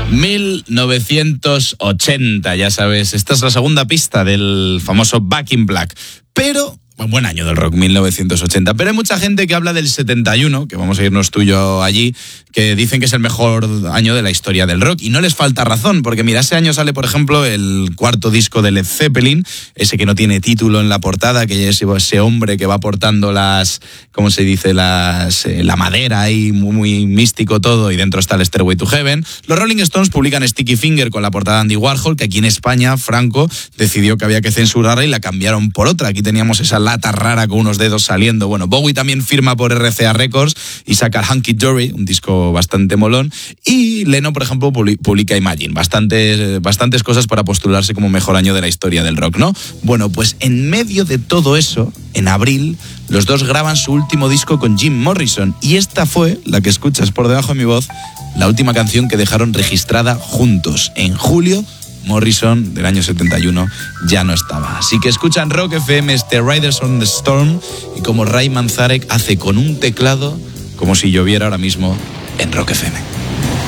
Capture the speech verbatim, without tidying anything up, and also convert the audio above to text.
mil novecientos ochenta, ya sabes, esta es la segunda pista del famoso Back in Black, pero... buen año del rock, mil novecientos ochenta. Pero hay mucha gente que habla del setenta y uno, que vamos a irnos tú y yo allí, que dicen que es el mejor año de la historia del rock. Y no les falta razón, porque mira, ese año sale, por ejemplo, el cuarto disco de Led Zeppelin, ese que no tiene título en la portada, que es ese hombre que va portando las, ¿cómo se dice? Las, eh, la madera ahí, muy, muy místico todo, y dentro está el Stairway to Heaven. Los Rolling Stones publican Sticky Finger con la portada de Andy Warhol, que aquí en España, Franco decidió que había que censurarla y la cambiaron por otra. Aquí teníamos esa lata rara con unos dedos saliendo. Bueno, Bowie también firma por R C A Records y saca Hunky Dory, un disco bastante molón. Y Leno, por ejemplo, publica Imagine. Bastantes, bastantes cosas para postularse como mejor año de la historia del rock, ¿no? Bueno, pues en medio de todo eso, en abril, los dos graban su último disco con Jim Morrison. Y esta fue, la que escuchas por debajo de mi voz, la última canción que dejaron registrada juntos. En julio, Morrison, del año setenta y uno, ya no estaba. Así que escuchan Rock F M, este Riders on the Storm, y como Ray Manzarek hace con un teclado, como si lloviera ahora mismo en Rock F M.